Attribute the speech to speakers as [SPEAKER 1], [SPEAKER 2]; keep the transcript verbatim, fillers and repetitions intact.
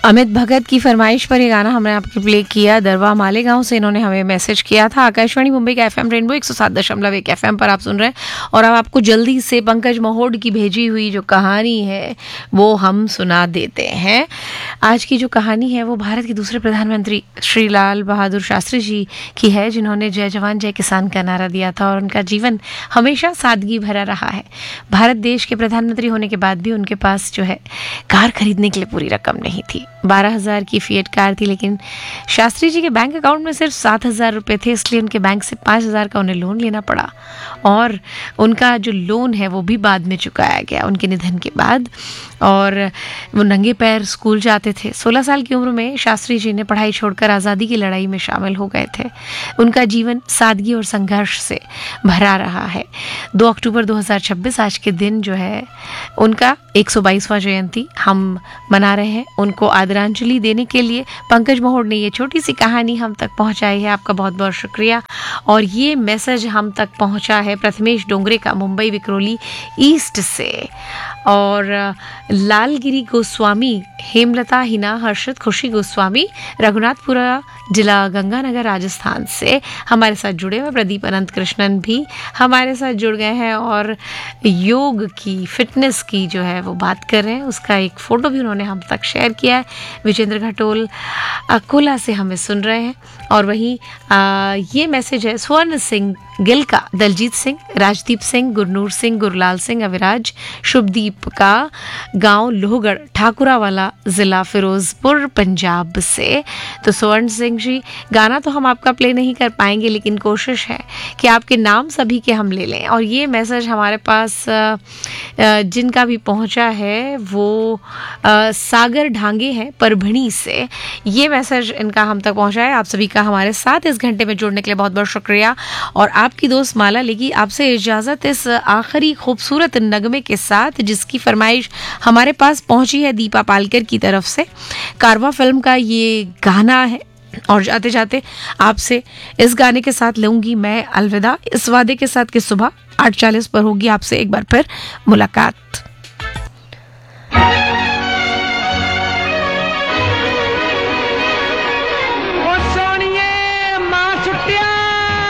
[SPEAKER 1] अमित भगत की फरमाइश पर ये गाना हमने आपके प्ले किया। दरवा मालेगांव से इन्होंने हमें मैसेज किया था। आकाशवाणी मुंबई का एफएम रेनबो एक सौ सात दशमलव एक एफएम पर आप सुन रहे हैं और अब आपको जल्दी से पंकज महोड की भेजी हुई जो कहानी है वो हम सुना देते हैं। आज की जो कहानी है वो भारत के दूसरे प्रधानमंत्री श्री लाल बहादुर शास्त्री जी की है, जिन्होंने जय जवान जय किसान का नारा दिया था और उनका जीवन हमेशा सादगी भरा रहा है। भारत देश के प्रधानमंत्री होने के बाद भी उनके पास जो है कार खरीदने के लिए पूरी रकम नहीं थी। बारह हजार की फिएट कार थी, लेकिन शास्त्री जी के बैंक अकाउंट में सिर्फ सात हजार रुपये थे, इसलिए उनके बैंक से पाँच हजार का उन्हें लोन लेना पड़ा और उनका जो लोन है वो भी बाद में चुकाया गया उनके निधन के बाद। और वो नंगे पैर स्कूल जाते थे। सोलह साल की उम्र में शास्त्री जी ने पढ़ाई छोड़कर आज़ादी की लड़ाई में शामिल हो गए थे। उनका जीवन सादगी और संघर्ष से भरा रहा है। दो अक्टूबर दो हज़ार छब्बीस आज के दिन जो है उनका एक सौ बाईसवां जयंती हम मना रहे हैं। उनको आदरांजलि देने के लिए पंकज महोड ने ये छोटी सी कहानी हम तक पहुंचाई है। आपका बहुत बहुत शुक्रिया। और ये मैसेज हम तक पहुंचा है प्रथमेश डोंगरे का, मुंबई विक्रोली ईस्ट से। और लालगिरी गोस्वामी, हेमलता हिना, हर्षद, खुशी गोस्वामी, रघुनाथपुरा जिला गंगानगर राजस्थान से हमारे साथ जुड़े हुए। प्रदीप अनंत कृष्णन भी हमारे साथ जुड़ गए हैं और योग की, फिटनेस की जो है वो बात कर रहे हैं। उसका एक फ़ोटो भी उन्होंने हम तक शेयर किया है। विजेंद्र घटोल अकोला से हमें सुन रहे हैं। और वहीं आ, ये मैसेज है स्वर्ण सिंह गिल का, दलजीत सिंह, राजदीप सिंह, गुरनूर सिंह, गुरलाल सिंह, अविराज, शुभदीप का, गांव लोहगढ़, ठाकुरावाला, ज़िला फिरोज़पुर, पंजाब से। तो स्वर्ण सिंह जी, गाना तो हम आपका प्ले नहीं कर पाएंगे, लेकिन कोशिश है कि आपके नाम सभी के हम ले लें। और ये मैसेज हमारे पास जिनका भी पहुंचा है वो सागर ढांगे हैं परभणी से। ये मैसेज इनका हम तक पहुंचा है। आप सभी का हमारे साथ इस घंटे में जुड़ने के लिए बहुत बहुत शुक्रिया। और आपकी दोस्त माला लेगी आपसे इजाज़त इस आखिरी खूबसूरत नगमे के साथ, जिसकी फरमाइश हमारे पास पहुंची है दीपा पालकर की तरफ से। कारवा फिल्म का ये गाना है। और जाते जाते आपसे इस गाने के साथ लूंगी मैं अलविदा, इस वादे के साथ कि सुबह आठ चालीस पर होगी आपसे एक बार फिर मुलाकात।